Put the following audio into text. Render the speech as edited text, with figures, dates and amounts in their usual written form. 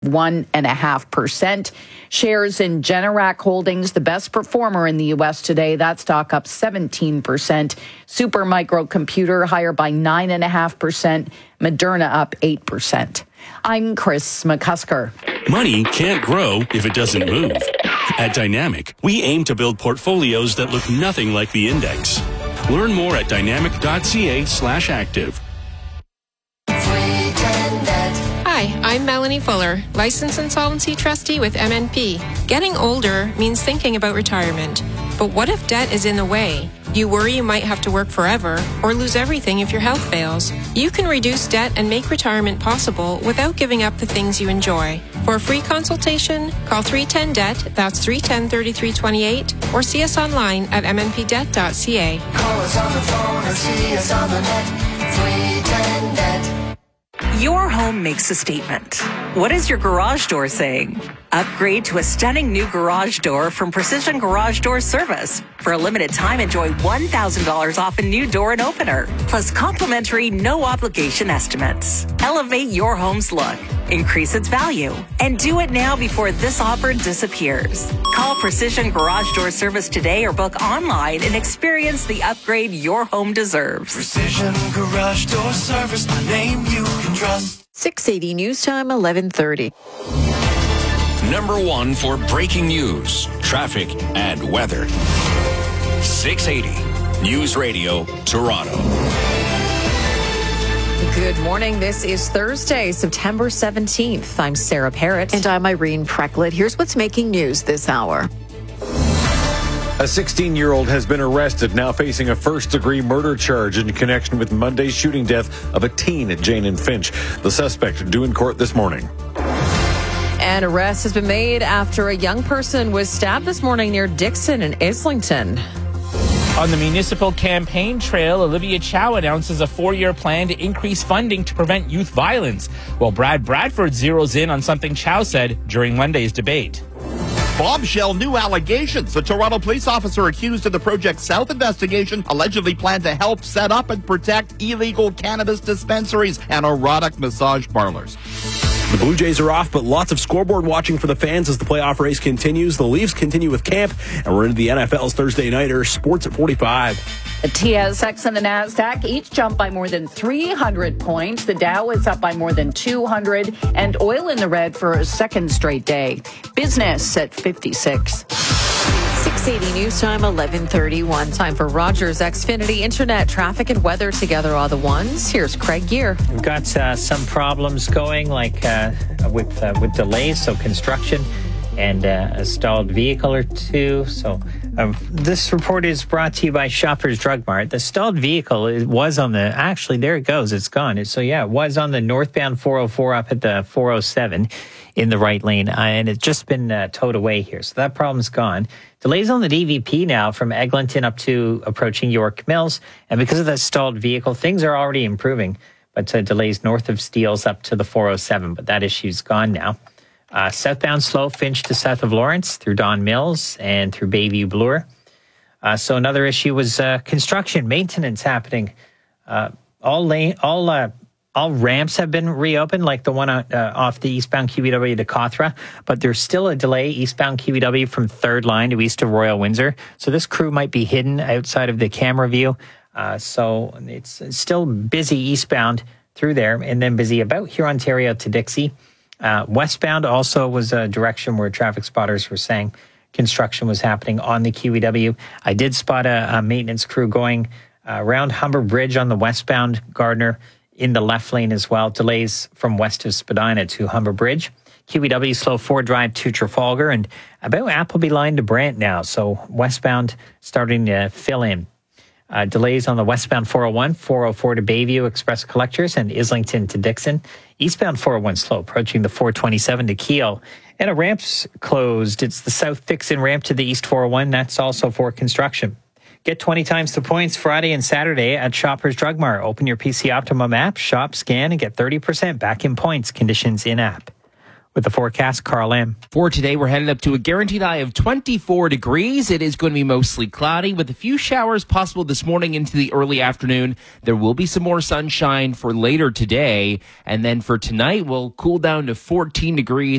1.5%. Shares in Generac Holdings, the best performer in the U.S. today. That stock up 17%. Supermicro Computer higher by 9.5%. Moderna up 8%. I'm Chris McCusker. Money can't grow if it doesn't move. At Dynamic, we aim to build portfolios that look nothing like the index. Learn more at dynamic.ca/active. Hi, I'm Melanie Fuller, Licensed Insolvency Trustee with MNP. Getting older means thinking about retirement. But what if debt is in the way? You worry you might have to work forever or lose everything if your health fails. You can reduce debt and make retirement possible without giving up the things you enjoy. For a free consultation, call 310-DEBT, that's 310-3328, or see us online at mnpdebt.ca. Call us on the phone or see us on the net, 310-DEBT. Your home makes a statement. What is your garage door saying? Upgrade to a stunning new garage door from Precision Garage Door Service. For a limited time, enjoy $1,000 off a new door and opener, plus complimentary no-obligation estimates. Elevate your home's look, increase its value, and do it now before this offer disappears. Call Precision Garage Door Service today or book online and experience the upgrade your home deserves. Precision Garage Door Service, a name you can trust. 680 News Time, 11:30. Number one for breaking news, traffic, and weather. 680 News Radio, Toronto. Good morning. This is Thursday, September 17th. I'm Sarah Parrott. And I'm Irene Precklett. Here's what's making news this hour. A 16-year-old has been arrested, now facing a first-degree murder charge in connection with Monday's shooting death of a teen at Jane and Finch. The suspect due in court this morning. An arrest has been made after a young person was stabbed this morning near Dixon and Islington. On the municipal campaign trail, Olivia Chow announces a 4-year plan to increase funding to prevent youth violence, while Brad Bradford zeroes in on something Chow said during Monday's debate. Bombshell new allegations. The Toronto police officer accused of the Project South investigation allegedly planned to help set up and protect illegal cannabis dispensaries and erotic massage parlors. The Blue Jays are off, but lots of scoreboard watching for the fans as the playoff race continues. The Leafs continue with camp, and we're into the NFL's Thursday Nighter. Sports at 45. The TSX and the NASDAQ each jumped by more than 300 points. The Dow is up by more than 200, and oil in the red for a second straight day. Business at 56. 680 News Time, 11:31. Time for Rogers Xfinity Internet. Traffic and weather together are the ones. Here's Craig Gear. We've got some problems going, like with delays, so construction and a stalled vehicle or two. So this report is brought to you by Shoppers Drug Mart. The stalled vehicle was on the, actually, there it goes. It's gone. So, yeah, it was on the northbound 404 up at the 407 in the right lane, and it's just been towed away here. So that problem's gone. Delays on the DVP now from Eglinton up to approaching York Mills. And because of that stalled vehicle, things are already improving. But delays north of Steeles up to the 407. But that issue's gone now. Southbound slow, Finch to south of Lawrence through Don Mills and through Bayview Bloor. So another issue was construction, maintenance happening. All ramps have been reopened, like the one off the eastbound QEW to Cawthra, but there's still a delay eastbound QEW from 3rd line to east of Royal Windsor. So this crew might be hidden outside of the camera view. So it's still busy eastbound through there, and then busy about Hurontario to Dixie. Westbound also was a direction where traffic spotters were saying construction was happening on the QEW. I did spot a maintenance crew going around Humber Bridge on the westbound Gardner in the left lane as well. Delays from west of Spadina to Humber Bridge. QEW slow 4 drive to Trafalgar and about Appleby line to Brant now. So westbound starting to fill in. Delays on the westbound 401, 404 to Bayview Express Collectors and Islington to Dixon. Eastbound 401 slow approaching the 427 to Kiel. And a ramp's closed. It's the South Dixon ramp to the East 401. That's also for construction. Get 20 times the points Friday and Saturday at Shoppers Drug Mart. Open your PC Optimum app, shop, scan, and get 30% back in points. Conditions in app. With the forecast, Carl Lamb. For today, we're headed up to a guaranteed high of 24 degrees. It is going to be mostly cloudy with a few showers possible this morning into the early afternoon. There will be some more sunshine for later today. And then for tonight, we'll cool down to 14 degrees.